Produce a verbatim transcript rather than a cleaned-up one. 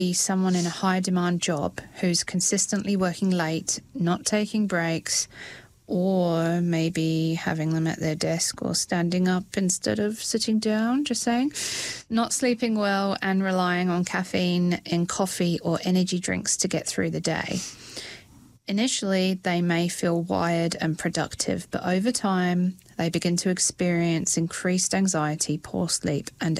someone in a high demand job who's consistently working late, not taking breaks, or maybe having them at their desk or standing up instead of sitting down, just saying, not sleeping well and relying on caffeine in coffee or energy drinks to get through the day. Initially, they may feel wired and productive, but over time, they begin to experience increased anxiety, poor sleep, and